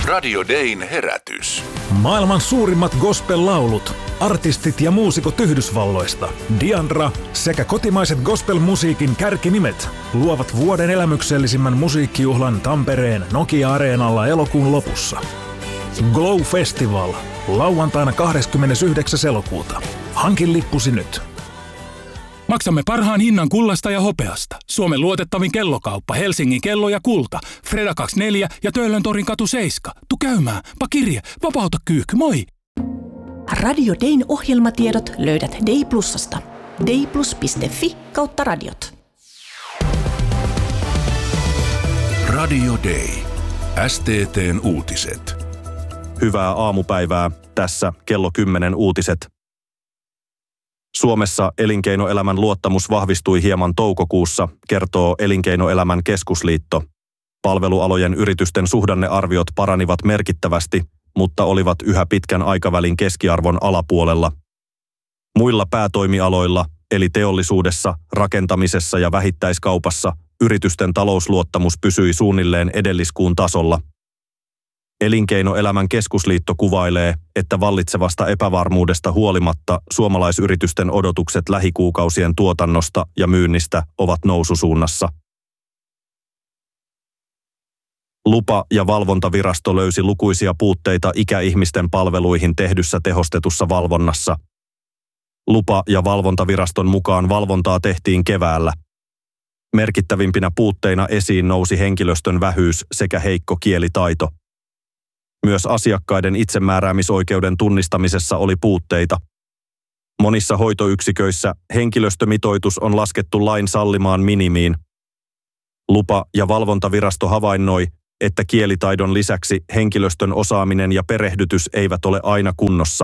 Radio Dayn herätys. Maailman suurimmat gospel-laulut, artistit ja muusikot Yhdysvalloista, Diandra sekä kotimaiset gospel-musiikin kärkinimet luovat vuoden elämyksellisimmän musiikkijuhlan Tampereen Nokia-areenalla elokuun lopussa. Glow Festival, lauantaina 29. elokuuta. Hankin lippusi nyt. Maksamme parhaan hinnan kullasta ja hopeasta. Suomen luotettavin kellokauppa, Helsingin kello ja kulta. Freda 24 ja Töölöntorin katu 7. Tu käymään, pakirje, vapauta kyykky, moi! Radio Dayn ohjelmatiedot löydät Day Plusasta. dayplus.fi/radiot. Radio Day. STT:n uutiset. Hyvää aamupäivää. Tässä kello 10 uutiset. Suomessa elinkeinoelämän luottamus vahvistui hieman toukokuussa, kertoo Elinkeinoelämän keskusliitto. Palvelualojen yritysten suhdannearviot paranivat merkittävästi, mutta olivat yhä pitkän aikavälin keskiarvon alapuolella. Muilla päätoimialoilla, eli teollisuudessa, rakentamisessa ja vähittäiskaupassa, yritysten talousluottamus pysyi suunnilleen edelliskuun tasolla. Elinkeinoelämän keskusliitto kuvailee, että vallitsevasta epävarmuudesta huolimatta suomalaisyritysten odotukset lähikuukausien tuotannosta ja myynnistä ovat noususuunnassa. Lupa- ja valvontavirasto löysi lukuisia puutteita ikäihmisten palveluihin tehdyssä tehostetussa valvonnassa. Lupa- ja valvontaviraston mukaan valvontaa tehtiin keväällä. Merkittävimpinä puutteina esiin nousi henkilöstön vähyys sekä heikko kielitaito. Myös asiakkaiden itsemääräämisoikeuden tunnistamisessa oli puutteita. Monissa hoitoyksiköissä henkilöstömitoitus on laskettu lain sallimaan minimiin. Lupa- ja valvontavirasto havainnoi, että kielitaidon lisäksi henkilöstön osaaminen ja perehdytys eivät ole aina kunnossa.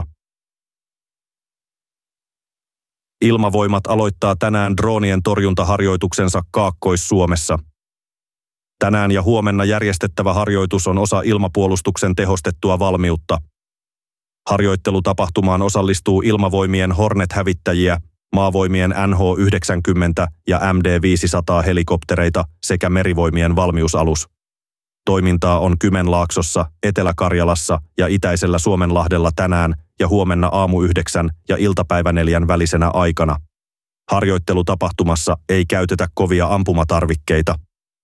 Ilmavoimat aloittaa tänään droonien torjuntaharjoituksensa Kaakkois-Suomessa. Tänään ja huomenna järjestettävä harjoitus on osa ilmapuolustuksen tehostettua valmiutta. Harjoittelutapahtumaan osallistuu Ilmavoimien Hornet-hävittäjiä, Maavoimien NH-90 ja MD-500 helikoptereita sekä Merivoimien valmiusalus. Toimintaa on Kymenlaaksossa, Etelä-Karjalassa ja Itäisellä Suomenlahdella tänään ja huomenna aamu 9 ja iltapäivä 4 välisenä aikana. Harjoittelutapahtumassa ei käytetä kovia ampumatarvikkeita.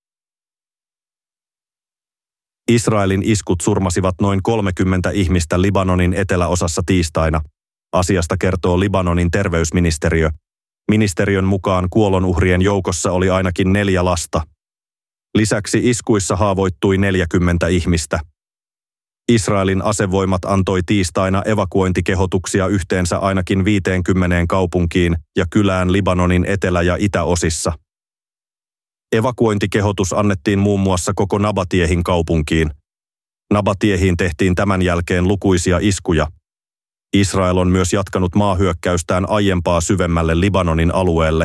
Israelin iskut surmasivat noin 30 ihmistä Libanonin eteläosassa tiistaina. Asiasta kertoo Libanonin terveysministeriö. Ministeriön mukaan kuolonuhrien joukossa oli ainakin 4 lasta. Lisäksi iskuissa haavoittui 40 ihmistä. Israelin asevoimat antoi tiistaina evakuointikehotuksia yhteensä ainakin 50 kaupunkiin ja kylään Libanonin etelä- ja itäosissa. Evakuointikehotus annettiin muun muassa koko Nabatiehin kaupunkiin. Nabatiehiin tehtiin tämän jälkeen lukuisia iskuja. Israel on myös jatkanut maahyökkäystään aiempaa syvemmälle Libanonin alueelle.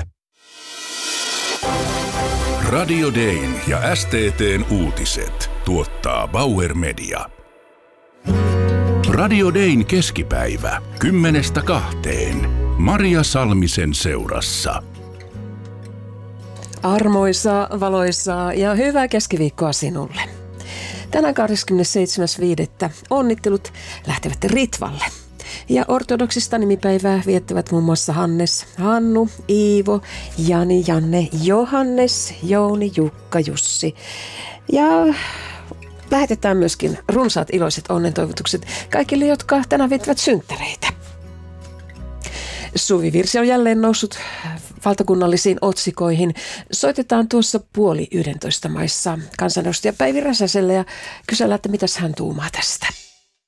Radio Dayn ja STT:n uutiset tuottaa Bauer Media. Radio Dayn keskipäivä 10:00–2:00. Maria Salmisen seurassa. Armoisaa, valoisaa ja hyvää keskiviikkoa sinulle. Tänään 27.5. onnittelut lähtevät Ritvalle. Ja ortodoksista nimipäivää viettävät muun muassa Hannes, Hannu, Iivo, Jani, Janne, Johannes, Jouni, Jukka, Jussi. Ja lähetetään myöskin runsaat iloiset onnentoivotukset kaikille, jotka tänään viettävät synttäreitä. Suvivirsi on jälleen noussut valtakunnallisiin otsikoihin. Soitetaan tuossa 10:30 maissa kansanedustaja Päivi Räsäselle ja kysellään, että mitäs hän tuumaa tästä.